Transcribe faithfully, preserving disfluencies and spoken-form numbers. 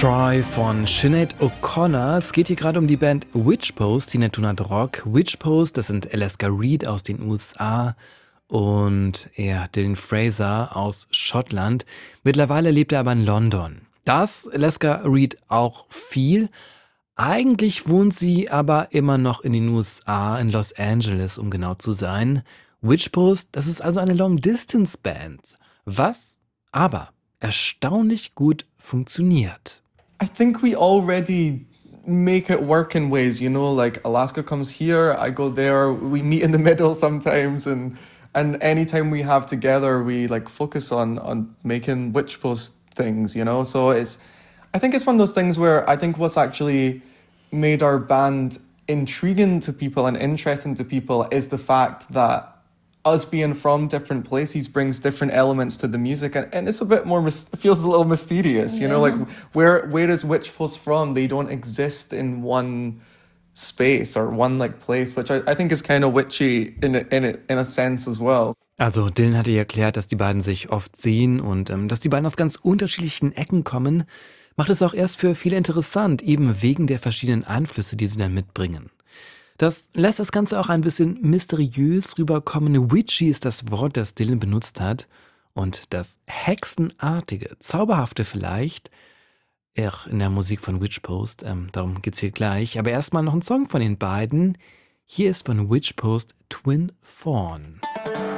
Try von Sinead O'Connor. Es geht hier gerade um die Band Witchpost, die nennt Donut Rock. Witchpost, das sind Alaska Reed aus den U S A und ja, Dylan Fraser aus Schottland. Mittlerweile lebt er aber in London. Da ist Alaska Reed auch viel. Eigentlich wohnt sie aber immer noch in den U S A, in Los Angeles, um genau zu sein. Witchpost, das ist also eine Long-Distance-Band, was aber erstaunlich gut funktioniert. I think we already make it work in ways, you know, like Alaska comes here, I go there, we meet in the middle sometimes, and and anytime we have together, we like focus on on making witch post things, you know. So it's, I think it's one of those things where I think what's actually made our band intriguing to people and interesting to people is the fact that us being from different places brings different elements to the music, and, and it's a bit more mys- it feels a little mysterious, you know, like where where is Witch Post from? They don't exist in one space or one like place, which I, I think is kind of witchy in a, in a, in a sense as well. Also Dylan hatte ja erklärt, dass die beiden sich oft sehen und ähm, dass die beiden aus ganz unterschiedlichen Ecken kommen, macht es auch erst für viele interessant, eben wegen der verschiedenen Einflüsse, die sie dann mitbringen. Das lässt das Ganze auch ein bisschen mysteriös rüberkommen. Witchy ist das Wort, das Dylan benutzt hat. Und das Hexenartige, Zauberhafte vielleicht, auch in der Musik von Witchpost, ähm, darum geht's hier gleich. Aber erstmal noch ein Song von den beiden. Hier ist von Witchpost Twin Fawn.